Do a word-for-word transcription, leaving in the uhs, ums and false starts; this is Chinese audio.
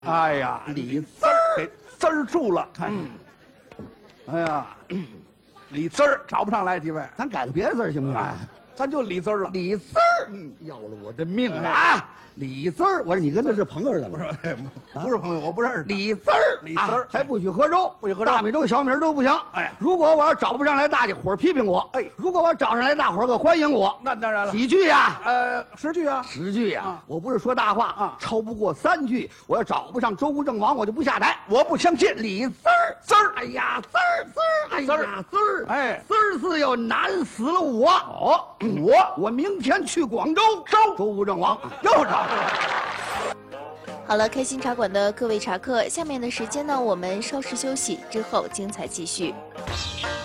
哎呀， 李字儿给字儿住了，看，哎呀，李字儿找不上来，几位， 咱改个别的字儿行不行？ 哎，咱就李字儿了。 李字儿，要了我的命了啊！李字儿，我说你跟他是朋友是怎么着？ 不是朋友，我不认识。 李字儿， 李字儿啊还不许喝粥， 不许喝粥大米粥、小米粥不行。 哎如果我要找不上来，大家伙儿批评我； 哎如果我找上来，大伙儿可欢迎我。 那当然了， 几句呀？ 呃，十句啊， 十句呀啊！ 我不是说大话啊超不过三句，我要找不上周吴郑王，我就不下台。 我不相信。 李字儿字儿哎呀，字儿字儿，哎字儿呀字儿， 哎字儿字又难死了我。 哦， 我我明天去广州， 州周吴郑王又找着了。 好了，开心茶馆的各位茶客，下面的时间呢，我们稍事休息，之后精彩继续。